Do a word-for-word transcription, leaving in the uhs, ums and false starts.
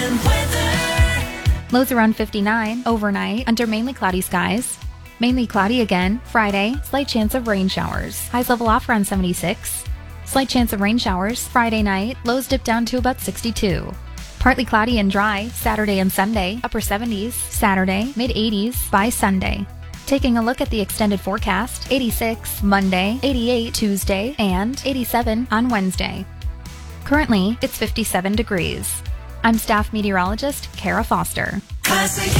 Lows around fifty-nine overnight under mainly cloudy skies. Mainly cloudy again Friday, slight chance of rain showers. Highs level off around seventy-six. Slight chance of rain showers Friday night, lows dip down to about sixty-two. Partly cloudy and dry Saturday and Sunday, upper seventies. Saturday, mid eighties by Sunday. Taking a look at the extended forecast, eighty-six Monday, eighty-eight Tuesday, and eighty-seven on Wednesday. Currently, it's fifty-seven degrees. I'm staff meteorologist Kara Foster. Classic